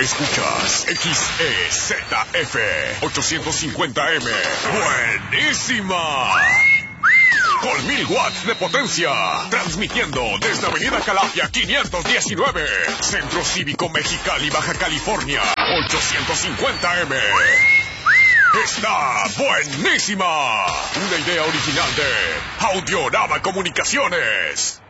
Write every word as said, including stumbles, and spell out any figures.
Escuchas X E Z F ochocientos cincuenta M. ¡Buenísima! Con mil watts de potencia. Transmitiendo desde Avenida Calafia quinientos diecinueve. Centro Cívico Mexicali, Baja California. ochocientos cincuenta M. Está buenísima. Una idea original de Audiorama Comunicaciones.